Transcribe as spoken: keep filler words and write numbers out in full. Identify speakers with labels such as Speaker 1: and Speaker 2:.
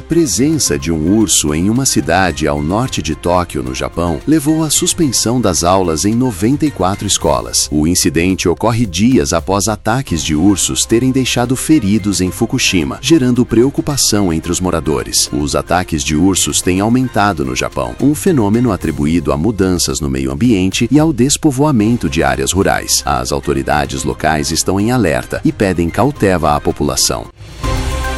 Speaker 1: presença de um urso em uma cidade ao norte de Tóquio, no Japão, levou à suspensão das aulas em noventa e quatro escolas. O incidente ocorre dias após ataques de ursos terem deixado feridos em Fukushima, gerando preocupação entre os moradores. Os ataques de ursos têm aumentado no Japão, um fenômeno atribuído a mudanças no meio ambiente e ao despovoamento de áreas rurais. As autoridades locais estão em alerta e pedem cautela à população.